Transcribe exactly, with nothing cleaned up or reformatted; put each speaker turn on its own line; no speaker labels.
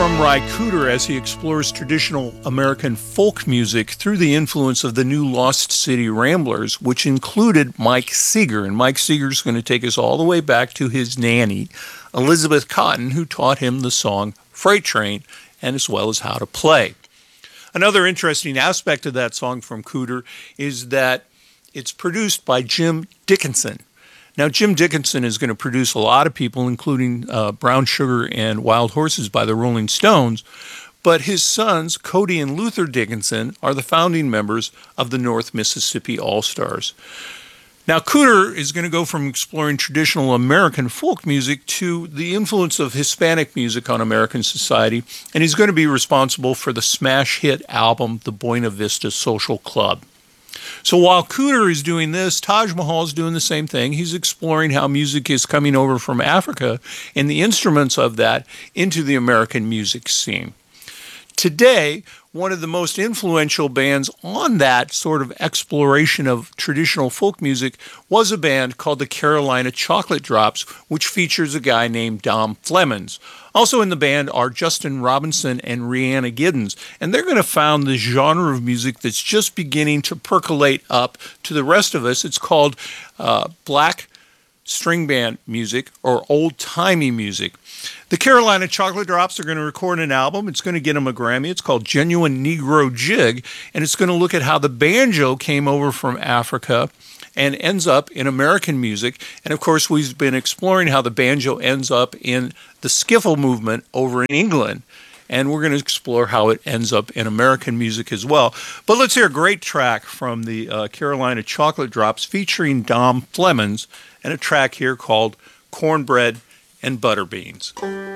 from Ry Cooder as he explores traditional American folk music through the influence of the new Lost City Ramblers, which included Mike Seeger. And Mike Seeger's going to take us all the way back to his nanny, Elizabeth Cotton, who taught him the song Freight Train, and as well as how to play. Another interesting aspect of that song from Cooder is that it's produced by Jim Dickinson. Now, Jim Dickinson is going to produce a lot of people, including uh, Brown Sugar and Wild Horses by the Rolling Stones, but his sons, Cody and Luther Dickinson, are the founding members of the North Mississippi All-Stars. Now, Cooder is going to go from exploring traditional American folk music to the influence of Hispanic music on American society, and he's going to be responsible for the smash hit album, The Buena Vista Social Club. So while Cooder is doing this, Taj Mahal is doing the same thing. He's exploring how music is coming over from Africa and the instruments of that into the American music scene. Today, one of the most influential bands on that sort of exploration of traditional folk music was a band called the Carolina Chocolate Drops, which features a guy named Dom Flemons. Also in the band are Justin Robinson and Rhianna Giddens, and they're going to found the genre of music that's just beginning to percolate up to the rest of us. It's called uh, black string band music or old-timey music. The Carolina Chocolate Drops are going to record an album. It's going to get them a Grammy. It's called Genuine Negro Jig, and it's going to look at how the banjo came over from Africa and ends up in American music. And of course, we've been exploring how the banjo ends up in the skiffle movement over in England. And we're going to explore how it ends up in American music as well. But let's hear a great track from the uh, Carolina Chocolate Drops featuring Dom Flemons, and a track here called Cornbread and Butter Beans.